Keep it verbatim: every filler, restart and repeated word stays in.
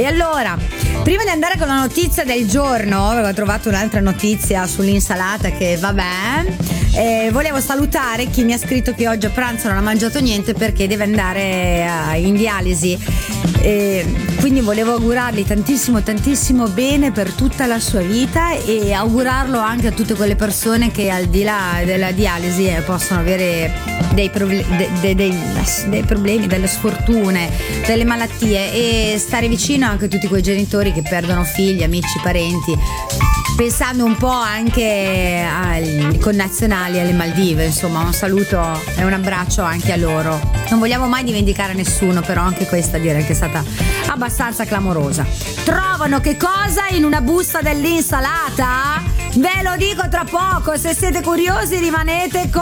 E allora, prima di andare con la notizia del giorno, avevo trovato un'altra notizia sull'insalata che vabbè, eh, volevo salutare chi mi ha scritto che oggi a pranzo non ha mangiato niente perché deve andare uh, in dialisi. E quindi volevo augurargli tantissimo tantissimo bene per tutta la sua vita e augurarlo anche a tutte quelle persone che al di là della dialisi eh, possono avere dei, proble- de- de- dei, dei problemi, delle sfortune, delle malattie, e stare vicino anche a tutti quei genitori che perdono figli, amici, parenti, pensando un po' anche ai connazionali alle Maldive. Insomma, un saluto e un abbraccio anche a loro. Non vogliamo mai dimenticare nessuno, però anche questa direi che è stata abbastanza clamorosa. Trovano che cosa in una busta dell'insalata? Ve lo dico tra poco, se siete curiosi rimanete con